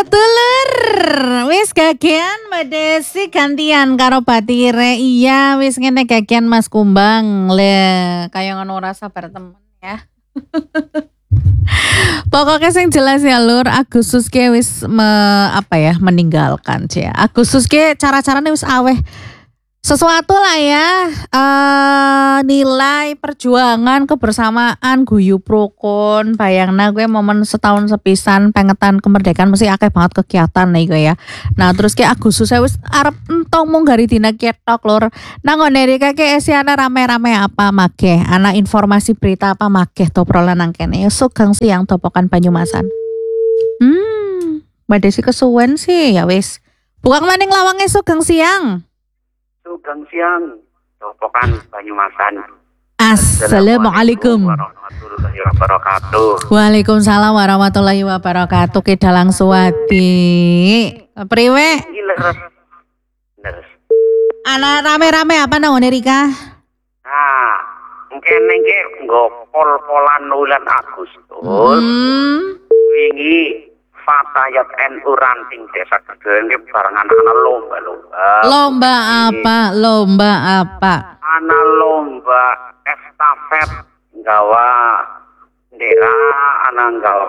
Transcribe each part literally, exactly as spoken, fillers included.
Sedulur, wis gagian Mbak Desi gantian karo Batire. Iya, wis ngene gagian Mas Kumbang. Le, kaya ngono ora sabar temen ya. Pokoknya sing jelas ya Lur, Agustus ke wis me, apa ya meninggalkan ya. Agustus ke cara-caranya wis aweh sesuatu lah ya, uh, nilai perjuangan kebersamaan guyub rukun. Bayangna gue momen setahun sepisan pengetan kemerdekaan mesti akeh banget kegiatan nih gue ya. Nah terus ke Agustus saya wis arep entong mung gari dina ketok Lur. Nang ngene iki ke esiana rame-rame apa makeh, ana informasi berita apa makeh to prolan nang kene. Sugeng siang topokan Banyumasan. Hmm, Mbak Desi kesuwen sih ya wis. Buang maning lawange sugeng siang. Sugeng siang, topokan Banyumasan. Assalamualaikum warahmatullahi wabarakatuh. Waalaikumsalam warahmatullahi wabarakatuh. Kedalang suwati. Priwe? Ana rame-rame apa nang Rika? Nah, mungkin nengke nggo pol-polan bulan Agustus. Hmm. Wingi Fatayat N U Ranting Desa Keduen ke barengan ana lomba-lomba. Lomba apa? Lomba apa? Ana lomba estafet nggawa ndera ana nggawa.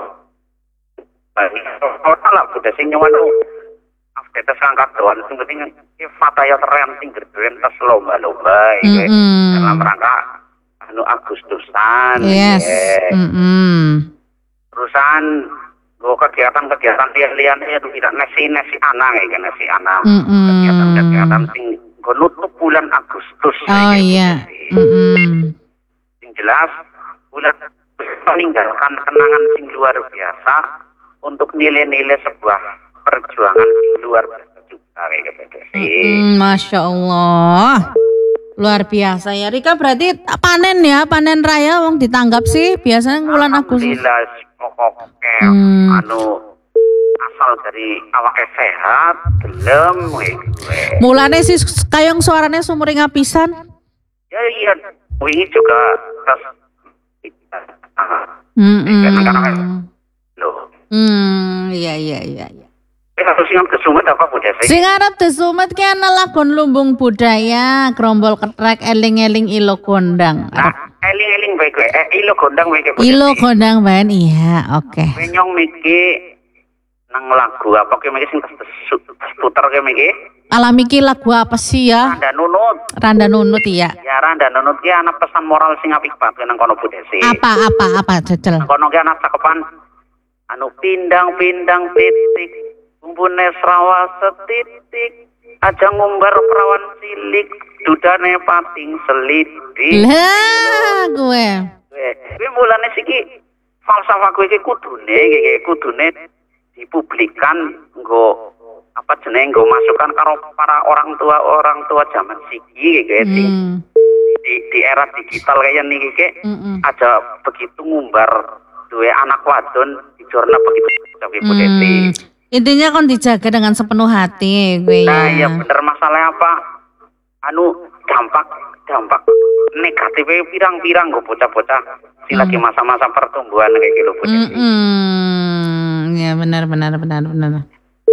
Ora lah budhe sing nyuwun afdetes angkat doan sing penting ki Fatayat Ranting Keduen tes lomba-lomba iki dalam rangka anu Agustusan. Yes. Heeh. Terusan gue kegiatan-kegiatan lian-lian itu tidak nasi-nasi anak ya nasi anak mm-hmm. kegiatan-kegiatan sing gue nutup bulan Agustus oh iya mm-hmm. Sing jelas bulan meninggalkan kenangan sing luar biasa untuk nilai-nilai sebuah perjuangan sing luar biasa juga kayak gitu sih. Mm-hmm. Masya Allah luar biasa ya Rika, berarti panen ya, panen raya wong ditanggap sih biasanya bulan Agustus. Pokoknya hmm. anu asal dari awake sehat gelem gue. Mulane sih kayong suaranya sumring apisan. Ya iya, wingi juga terus hmm loh. Hmm, iya iya iya iya. Eh harus sing kesumet apa budaya sih? Sing arep desumet ki ana lagon lumbung budaya, Krombol Ketrek eling-eling ilo kondang. Nah, eling-eling bae kowe. Eh ilo kondang bae kowe. Ilo kondang bae iya, oke. Okay. Nyong miki nang lagu apa ki miki sing puter ki miki? Alami ki lagu apa sih ya? Randa Nunut. Randa Nunut iya. Ya Randa Nunut ki ana pesan moral sing apik banget nang kono budaya sih. Apa apa apa jejel. Nang kono ki ana cakepan anu pindang-pindang titik kumpune srawa setitik aja ngumbar perawan cilik dudane pating selidik. Lah gue. Kuwi mulane siki falsafah kowe iki kudune iki kudune dipublikan nggo apa jenenge nggo masukan karo para orang tua orang tua zaman siki iki hmm. di, di era digital kayak niki iki mm-mm. aja begitu ngumbar duwe anak wadon dijorna begitu tapi potensi. Hmm. Intinya kan dijaga dengan sepenuh hati gue ya. Nah ya bener, masalahnya apa anu dampak dampak negatifnya pirang-pirang gue bocah-bocah si hmm. lagi masa-masa pertumbuhan kayak gitu bocah hmm, hmm. Ya benar benar benar benar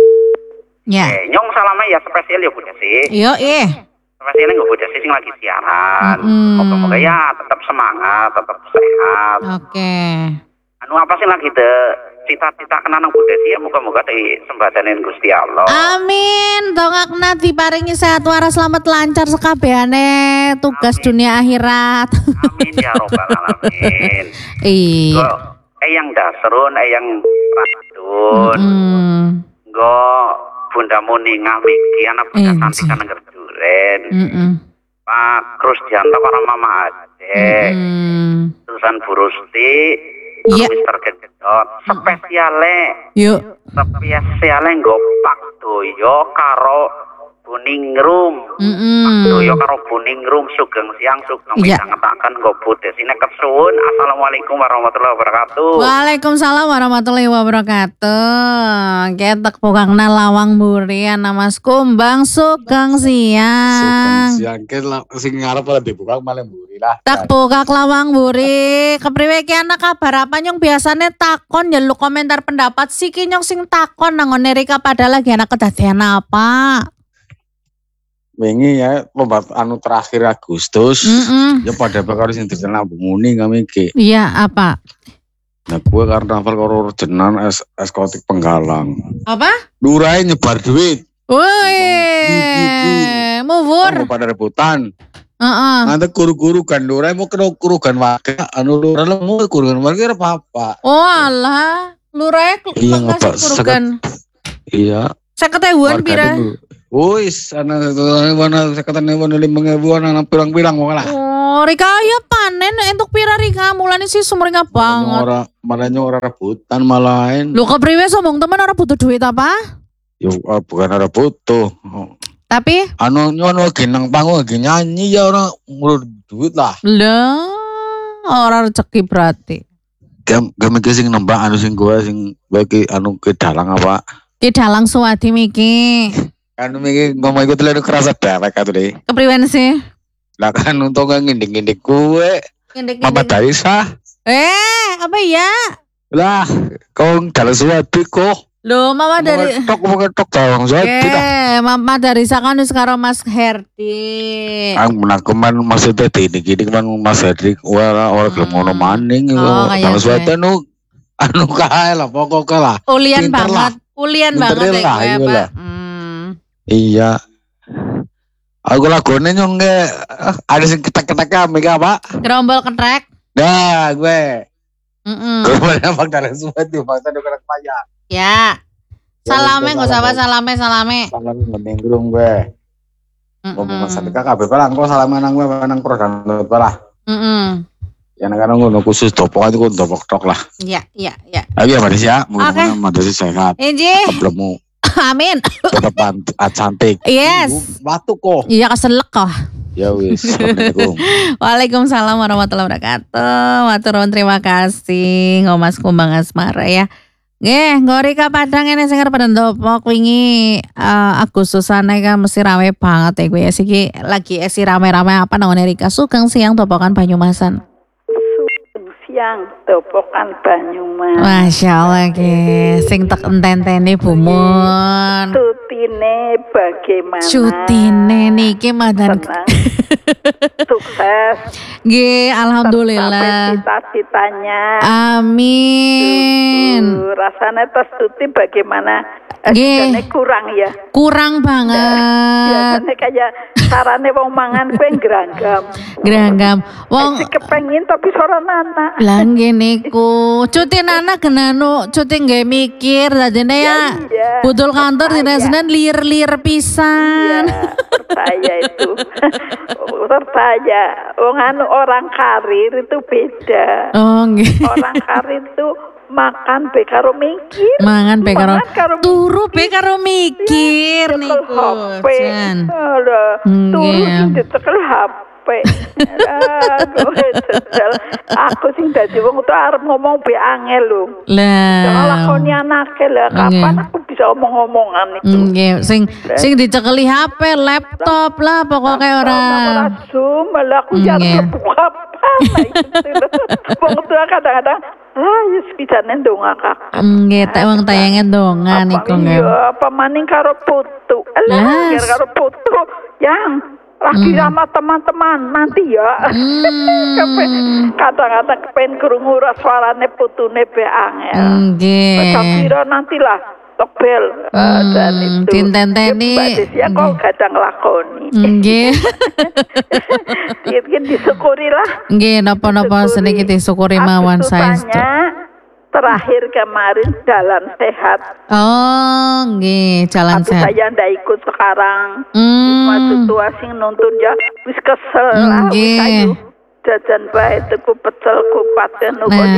ya eh, nyong salamnya ya spesial ya bocah sih yo eh spesialnya gue bocah sih sing lagi siaran hmm. moga-moga ya tetap semangat tetap sehat oke okay. Anu apa sih lagi de cita-cita kenanang budesi ya moga-moga di sembadanin Gusti Allah. Amin. Dongakna diparingi sehat waras selamat lancar sekabehane tugas Amin. Dunia akhirat. Amin ya robbal alamin. Iya. Eyang dasrun, eyang radun. Mm. Go Bunda Muni ngamiki anak bunda cantik kan ngerduren. Mm Pak Krusdianto karo Mama Ade. Mm. Terusan Bu Rusti. Iya. Mister Gedot spesiale. Yuk. Spesiale nggo Pak Doyo karo Bu Buningrum. Mm-mm. Doyo karo Buningrum sugeng siang sugeng Iya. midhangetaken nggo budhe sineket suwun. Assalamualaikum warahmatullahi wabarakatuh. Waalaikumsalam warahmatullahi wabarakatuh. Ketek pokokna lawang buri ana Mas Kumbang sugeng siang. Sugeng siang ke la- sing ngarep ora dibuka malah mburi lah. Tak buka lawang buri. Kepriwe ki ana kabar apa nyong biasane takon njaluk komentar pendapat siki nyong sing takon nang ngene Rika padahal lagi ana kedadian apa. Wingi ya pembat anu terakhir Agustus. Mm-mm. Ya pada bakal sing dikenal Bu Muni kami ki. Iya apa? Nah gue karnaval karo rejenan es eskotik Penggalang. Apa? Lurai nyebar duit. Woi, mubur. Mau pada rebutan. Heeh. Nanti guru-guru kan lurai mau kena kurugan warga. Anu lurai lo mau kurugan warga apa apa? Oh alah, lurai Iya, ngapa? kurugan. Iya. Seketahuan pira? Wis, anak wana sekatan wana lima ribu anak pirang-pirang mau lah. Oh, Rika ya panen entuk pira Rika mulane sih sumringah banget. Ora malahnya ora rebutan malahan. Lu kepriwe sombong temen ora butuh duit apa? Ya ah, bukan ora butuh. Tapi Anu nyono lagi nang panggung lagi nyanyi ya orang ngurut duit lah. lah ora rezeki berarti. Gam gam iki sing nembak anu sing gua sing bagi anu ke dalang apa. Ki dalang suwadi miki. Anu iki ngomong iku telu kerasa dewek atuh deh. Kepriwen sih? Lah kan untung ngindik-ngindik gue. Mama Darisa. Eh, apa ya? Lah, kau dalang suwadi kok. Loh, Mama dari Tok mau tok dalang suwadi dah. Eh, Mama dari kan wis karo Mas Herdi. Ang menakuman maksudnya ini gini kan Mas Hendrik ora ora gelem ngono maning Oh, kayak dalang suwadi anu anu kae lah pokoknya lah. Ulian Pinter lah. banget. Ulian Pinter banget ya lah, gue iya apa? lah. Hmm. Iya. Aku lagone nyong nge ada sing ketek-ketek kami Pak. Gerombol ketrek. Dah gue. Mm-mm. Gue pada bang dalang suwadi bang tadi kena payah. Ya. Salame Ya, gak usah apa salam. salame salame. Salam ngendengrung gue. Ngomong Mm-mm. Mas Hendrik kabeh palang kok salam nang gue nang pro dan lah. Mm-mm. Ya nang ngono khusus topok itu kun topok tok lah. Ya, ya, ya. Ayo ya Maris ya, Oke. mudah-mudahan Maris sehat. Inji. Belum Amin. tetap ant- ah, cantik. Yes. Batu kok. Iya keselek kok. Ya wis. Assalamualaikum. Waalaikumsalam warahmatullahi wabarakatuh. Matur nuwun terima kasih Ngomas Kumbang Asmara ya. Nggih, Rika Padang ini sing arep ndopok wingi uh, Agustusan kan mesti rame banget ya gue ya siki lagi esi rame-rame apa nang Rika Sugeng siang topokan Banyumasan. Siang topokan Banyumas. Masya Allah ke sing tek enten-entene bumun. Cutine bagaimana? Cutine niki madan. Senang. Sukses. Nggih, Sampai alhamdulillah. cita-citanya. Amin. Uh, rasanya tes cuti bagaimana? Eh, Nggih. Biasanya kurang ya. Kurang banget. Biasanya kayak carane wong mangan kue geranggam. Geragam. Wong Si kepengin tapi soran anak. lah ngene ku. Cuti nana kenanu, cuti nggak mikir dadine ya. Iya. Budul kantor dina Senin lir-lir pisan. Iya, percaya itu. Percaya. Wong anu orang karir itu beda. Oh nggih. Orang karir itu makan be karo mikir. Mangan be karo Mangan karo turu be karo mikir Cekel niku. H P. Jan. Aduh, Hmm, turu iya. sing dicekel H P. Aduh, jajal. Aku sing dadi wong tuh arep ngomong be angel lho. Jangan Lah. lakoni anake lah. Kapan Nggih. aku bisa omong-omongan itu? Nggih, sing sing dicekeli H P, laptop lah pokoknya ora. Ora Zoom, malah aku ya Nggih. buka apa itu. Wong tua kadang-kadang ah ya sebisane ndongakake. Nggih, tak wong tayangan dongan niku nggih. Iya, apa maning karo putu. Alah, Yes. karo putu yang lagi sama teman-teman nanti ya. Hmm. Kadang-kadang kepen krungu suarane putune be angel. Nggih. Kira nantilah tokbel Hmm, dan itu. dintenteni. Ya kok kadang lakoni. Nggih. Mungkin disyukuri lah. Nggih, napa-napa sedikit disyukuri mawon saestu. Agustusannya terakhir kemarin jalan sehat. Oh, nggih, jalan Tapi sehat. saya ndak ikut sekarang. Cuma Hmm. tua sing nuntun ya wis kesel lah. Wis Nggih. ayo jajan bae tuku pecel kupat kan kok Nah.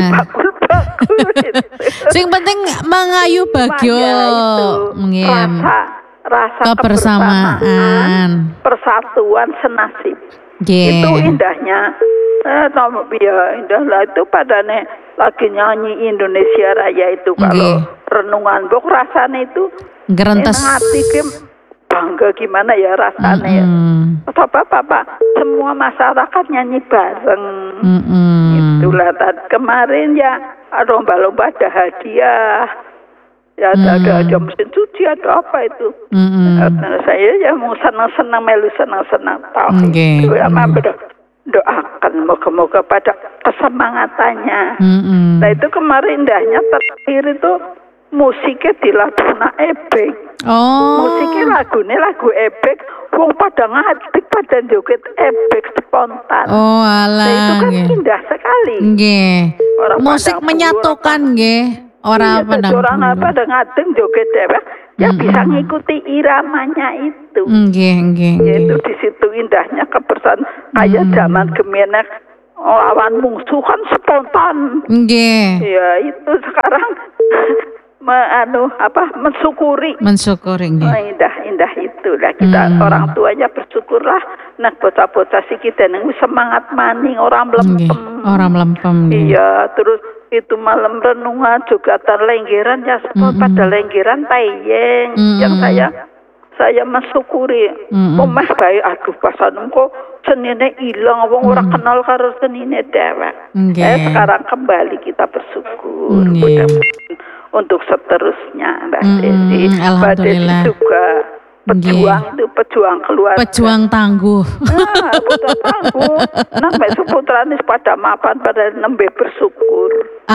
dibakul-bakul. Sing penting mengayu bagyo. Supaya itu Nggih. rasa rasa Kebersamaan. kebersamaan, persatuan senasib. Nggih. Itu indahnya. Eh, no, ya indah lah itu padane lagi nyanyi Indonesia Raya itu kalau Nggih. renungan bok rasanya itu Gerentes. enak hati Kim. Bangga gimana ya rasanya ya. Mm-mm. Apa apa semua masyarakat nyanyi bareng. Mm-mm. Itulah tadi kemarin ya lomba-lomba ada hadiah. Ya ada, ada, ada mesin cuci, ada apa itu. Mm-mm. Nah, saya ya mau senang-senang, melu senang-senang. Tahu Nggih. itu ya mama doakan moga-moga pada kesemangatannya. Mm-mm. Nah itu kemarin indahnya terakhir itu musiknya dilakuna ebek. Oh. Musiknya lagunya lagu ebek. Wong pada ngatik pada joget ebek spontan. Oh Nah itu alah kan nggih. indah sekali. Nggih. Orang Musik Padang menyatukan Bulu, nggih. Orang iya, Padang orang Bulu. apa ada ngating joget ebek. Ya Mm-mm. bisa ngikuti iramanya itu. Nggih, nggih, Yaitu nggih. di situ indahnya kebersamaan. Kayak Mm. zaman gemienek lawan musuh kan spontan. Nggih. Ya itu sekarang me, anu apa mensyukuri. Mensyukuri Oh, nggih. indah indah itu lah kita Hmm. orang tuanya bersyukurlah. Nah bocah-bocah sih kita neng semangat maning orang Nggih. melempem. Orang melempem nggih. Iya terus itu malam renungan jogatan lenggeran ya semua Mm-mm. pada lenggeran tayeng Mm-mm. yang saya saya mensyukuri. Mm-mm. Oh mah baik aduh pasan kok senine hilang wong ora Mm. kenal karo senine dewek. Nggih. Eh sekarang kembali kita bersyukur. Nggih. Mudah-mudahan untuk seterusnya Mbak Mm-mm. Desi. Mbak Desi Alhamdulillah. juga pejuang itu pejuang keluarga. Pejuang tangguh. Nah, putra tangguh. Nampak seputranis pada mapan pada nembe bersyukur.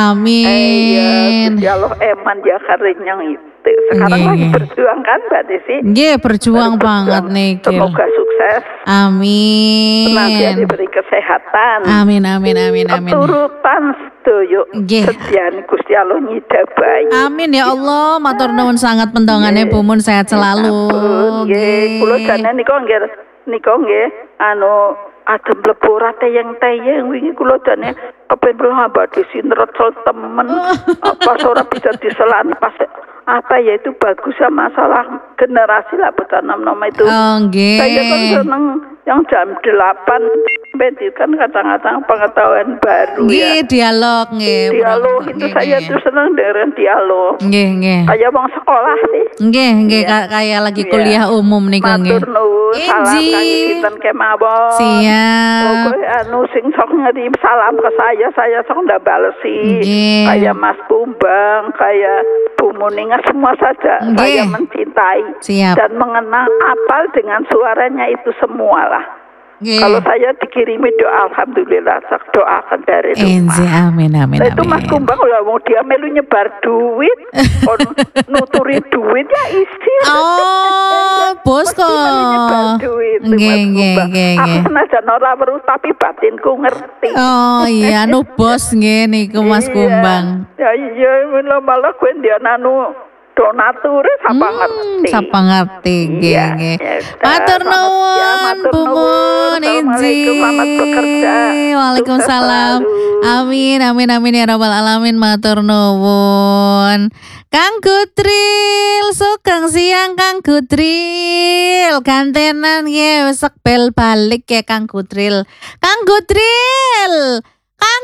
Amin. Eh, ya Allah eman ya karinyang itu. Sekarang Nggih, lagi nggih. berjuang kan Mbak Desi? Nggih, berjuang Baru banget berjuang. nih. Gil. Semoga sukses. Senantiasa Amin. diberi kesehatan. Amin, amin, amin, amin. Keturutan sedoyo Nggih. sediani Gusti Allah nyidabai. Amin ya Allah, matur nuwun sangat pendongannya Nggih. Bu Mun sehat selalu. Ampun, nggih. Kula jane nika nggih nika nggih anu adem lebora teyeng-teyeng wingi kula jane kepen mlabat di sinretol temen pas ora bisa diselan pas apa ya itu bagus ya masalah generasi lah bocah nom-nom itu. Oh, nggih. Saya kan seneng yang jam delapan Beti kan kadang-kadang pengetahuan baru Nggih, ya. dialog nggih. Dialog itu Nggih, saya nggih. tuh seneng dengerin dialog. Nggih, nggih. Kayak bang sekolah sih. Nggih, nggih Iya. ka- kayak lagi Iya. kuliah umum nih Kang nggih. Matur nuwun, salam Inji. kang sinten kemawon. Siap. Pokoknya anu sing sok ngirim salam ke saya, saya sok ndak balesi. Nggih. Kayak Mas Bumbang, kayak Bu Muninga semua saja Nggih. saya mencintai Siap. dan mengenang apal dengan suaranya itu semua lah. Nggih. Kalau saya dikirimi doa, alhamdulillah, saya doakan dari Enzi, rumah. amin, amin, Nah itu Mas amin. Kumbang lah mau dia melu nyebar duit, on nuturi duit ya isi. Oh, bos kok. Nyebar duit tuh, Nggih, Mas nggih, Kumbang. nggih, Aku nggih. senajan ora weruh tapi batinku ngerti. Oh iya, anu bos nggih niku Mas Iya. Kumbang. Ya iya, malah malah gue dia nanu donatur sapa Hmm, ngerti. sapa ngerti nggih Iya, nggih. ya, Matur selamat- ya, nuwun matur Bu nuwun. Mun, Inji. Assalamualaikum, selamat bekerja. Waalaikumsalam. Sukses selalu. Amin, amin, amin ya rabbal alamin. Matur nuwun. Kang Gutril, sugeng siang Kang Gutril. Gantenan ya wis bel balik ya Kang Gutril. Kang Gutril. Kang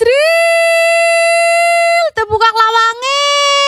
Gutril, terbuka lawange.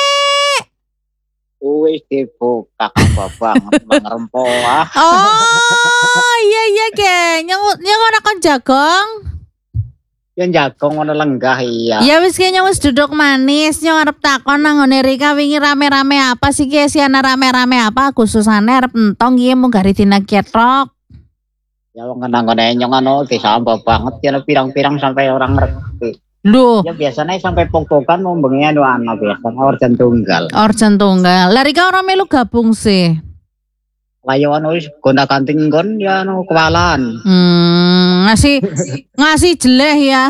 Wis dibuka apa banget mengrempoh. Oh iya iya ke nyong nyong ora kon jagong. Yen jagong ngono lenggah iya. Ya wis ke nyong wis duduk manis nyong arep takon nang ngene Rika wingi rame-rame apa sih ki siana rame-rame apa khususane arep entong iki mung gari dina ketrok. Ya wong kenang-kenang nyong anu disamba banget ya pirang-pirang sampai orang ngerti. Lho, Ya biasanya sampai pok-pokan mau bengi anu ana biasanya organ tunggal. orjan tunggal. Lah Rika ora melu gabung sih. Layo anu wis gonta-ganti nggon ya anu kewalan. Hmm, ngasih ngasih jeleh ya.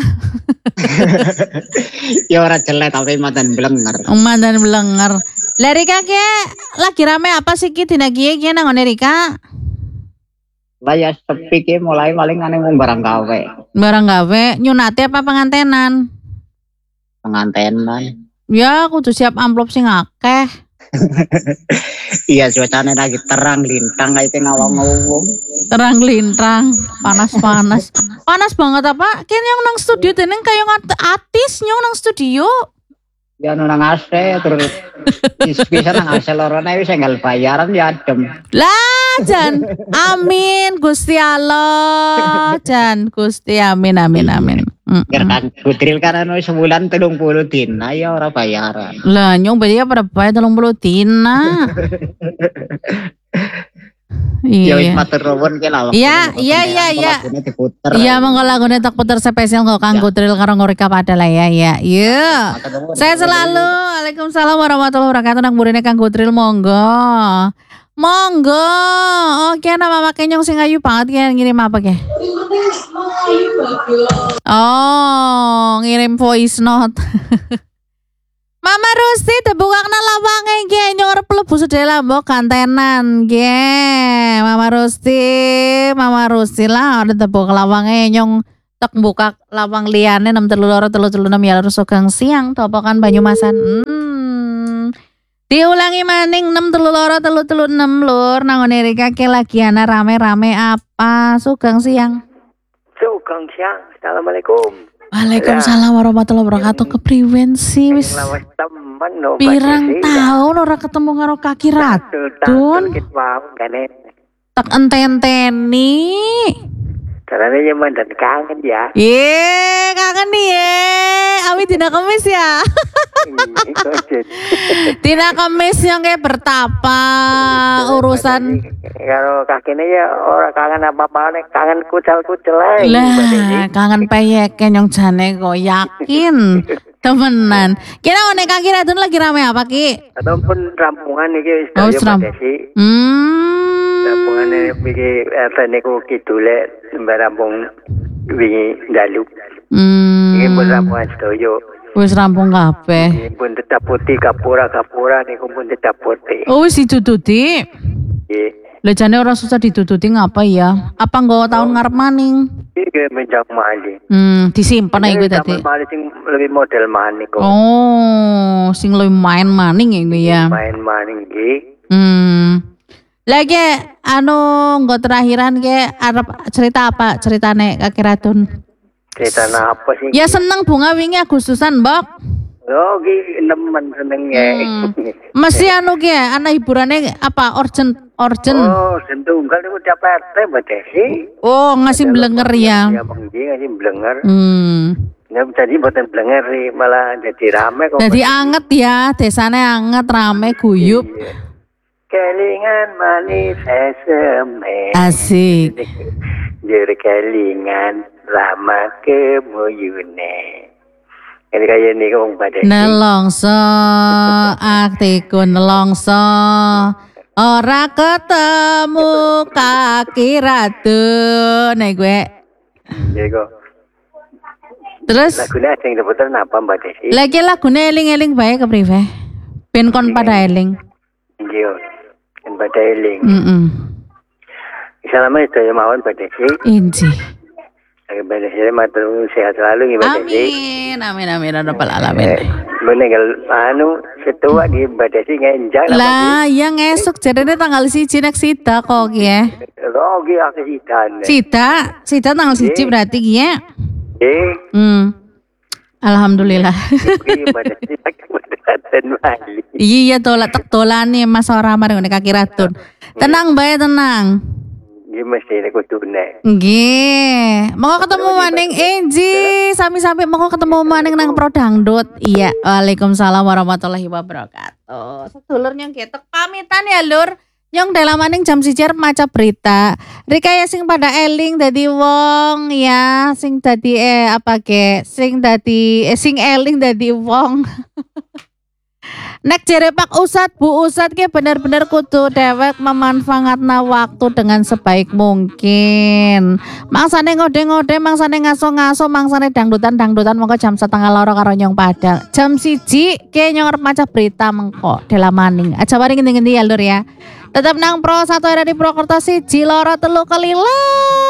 Ya ora jelek tapi mantan blenger. Mandan belenger. Lah Rika ki lagi rame apa sih ki dina ki ki nang ngene Rika? Lah ya sepi ki mulai paling ane mau barang gawe. Barang gawe nyunate apa pengantenan? Pengantenan. Ya kudu siap amplop sing akeh. Iya cuacanya lagi terang lintang kayak itu ngawang-ngawang. Terang lintang, panas-panas. Panas banget apa? Kayaknya yang nang studio teneng kayak ngat atis nyong nang studio. Ya nang A C terus bisa nang A C lorone wis enggal bayaran ya adem. Lah Jan, amin Gusti Allah. Jan Gusti amin amin amin. Biar kan kutril kan anu sebulan telung puluh dina ya ora bayaran. Lah nyong bayar pada bayar telung puluh dina. Ya wis Iya. matur nuwun ki lah. Iya, iya, iya, iya. Diputer. Iya, monggo lagune tak puter spesial kok kanggo Tril karo ngorika padahal ya. Ya. Iya. Saya selalu. Waalaikumsalam warahmatullahi wabarakatuh. Nang burine kanggo Tril monggo. Monggo. Oke, nama makanya nyong sing ayu banget ya ngirim apa ke? Oh, ngirim voice note. Mama Rusti tebukakna lawange nggih nyong arep mlebu sedaya mbok kantenan nggih. Mama Rusti, Mama Rusti lah ada tebuk lawange nyong tek buka lawang liyane enam telu loro telu telu enam ya lurus Sugeng Siang Topokan Banyumasan. Hmm. Diulangi maning enam telu loro telu telu enam lur nang Amerika ke lagi ana rame-rame apa Sugeng Siang. Sugeng Siang. Assalamualaikum. Waalaikumsalam warahmatullahi wabarakatuh. Kepriwen sih wis Lawas temen no pirang tahun ora ketemu karo Kaki Ratun. Tak enten-enteni. Caranya nyaman dan kangen ya. Ye, kangen nih ye. Awi dina kemis ya. Dina kemis yang kayak bertapa urusan. Kalau kakinya ya orang kangen apa-apa nih, kangen kucel-kucel aja. Lah, kangen peyek yang jane kok yakin. Temenan. Kira one Kaki Ratun lagi rame apa Ki? Ataupun rampungan nih Oh, guys. seram. Hmm. Rampungan ini bagi apa nih ku kidule rampung wingi dalu. Hmm. Ini pun rampungan sedoyo. Wis rampung kabeh. Ini pun tetap putih kapura-kapura nih pun tetap putih. Oh, wis ditututi. Iya. Lah jane ora susah ditututi ngapa ya? Apa nggawa tahun ngarep maning? Ini menjang mali. Hmm, disimpen ae kuwi tadi. Mali sing lebih model maning kok. Oh, sing luwih main maning ya kuwi ya. Main maning nggih. Hmm. Lagi anu nggo terakhiran ke arep cerita apa ceritane Kaki Ratun? Cerita apa sih? Ya seneng bunga wingi Agustusan, Mbok. Oh, ki nemen senengnya. Hmm. Mesti anu ki ana hiburane apa urgent urgent. Oh, sentunggal itu dapat teh bete sih. Oh, ngasih blenger ya. Ya mengji ngasih blenger. Hmm. Ya jadi boten blenger sih, malah jadi rame kok. Jadi anget ya, desane anget rame guyup. Iya. Kelingan manis eseme. Asik. Jere kelingan lama kemuyune. Ini kayak ini kok pada. Nelongso aktiku nelongso ora ketemu Kaki Ratun nek gue. Jadi kok. Terus Lagunya sing diputer napa Mbak Desi? lagi lagune eling-eling bae kepriwe? Ben kon pada eling. Iya. Kan pada eling. Heeh. Assalamualaikum sedaya mawon Mbak Desi. Inji. Lagi Mbak Desi matur sehat selalu nggih Mbak Desi. Amin, amin, amin, ya rabbal alamin. Meninggal anu setua di Mbak Desi ngenjak Lah, yang esok jadinya tanggal siji nek sida kok ya. Rogi aku sidan. Sida, sida tanggal siji berarti ya. Eh, Hmm. Alhamdulillah. iki Mbak Desi kebetulan Bali. Iya tolak tek dolane Mas ora marang ngene Kaki Ratun. Tenang bae tenang. Iki mesti nek kudune. Nggih. Monggo ketemu maning Enji, sami-sami monggo ketemu maning nang Pro Dangdut. Iya, Waalaikumsalam warahmatullahi wabarakatuh. Sedulur nyong ketok pamitan ya, Lur. Nyong dalam maning jam siji arep maca berita. Rikaya sing pada eling dadi wong ya, sing dadi eh apa ke? Sing dadi eh, sing eling dadi wong. Nek jere Pak Ustad, Bu Ustad ki bener-bener kudu dewek memanfaatna waktu dengan sebaik mungkin. Mangsane ngode-ngode, mangsane ngaso-ngaso, mangsane dangdutan-dangdutan mongko jam setengah loro karo nyong padang. Jam siji ke nyong arep maca berita mengko delamaning. Aja mari ngendi-ngendi ya Lur ya. Tetap nang Pro satu ada di Prokerto siji loro telu kelilai.